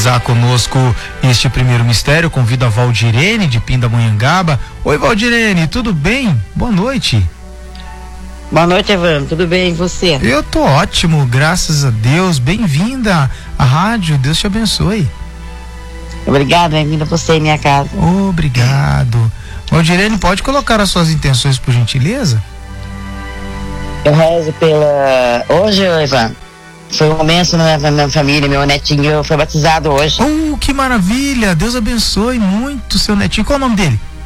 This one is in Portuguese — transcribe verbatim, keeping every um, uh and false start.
rezar conosco este primeiro mistério, convido a Valdirene de Pindamonhangaba. Oi, Valdirene, tudo bem? Boa noite. Boa noite, Evandro, tudo bem e você? Eu tô ótimo, graças a Deus. Bem-vinda à rádio, Deus te abençoe. Obrigado, bem-vinda você em minha casa. Obrigado. Valdirene, pode colocar as suas intenções, por gentileza? Eu rezo pela... Hoje, Evandro, foi um momento na minha família, meu netinho foi batizado hoje. Oh, que maravilha, Deus abençoe muito seu netinho. Qual é o nome dele?